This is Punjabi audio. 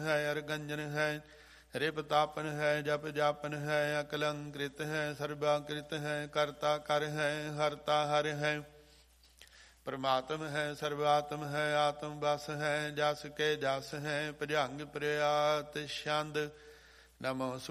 ਹੈ ਅਰਗੰਜਨ ਹੈ ਰਿਪ ਤਾਪਨ ਹੈ ਜਪ ਜਾਪਨ ਹੈ ਅਕਲੰਕ੍ਰਿਤ ਹੈ ਸਰਬਾਕ੍ਰਿਤ ਹੈ ਕਰਤਾ ਕਰ ਹੈ ਹਰਤਾ ਹਰ ਹੈ ਪਰਮਾਤਮ ਹੈ ਸਰਵਾਤਮ ਹੈ ਆਤਮ ਬਸ ਹੈ ਜਸ ਕੇ ਜਸ ਹੈ ਭੁਜੰਗ ਪ੍ਰਿਆਤ ਛੰਦ ਨਮੋ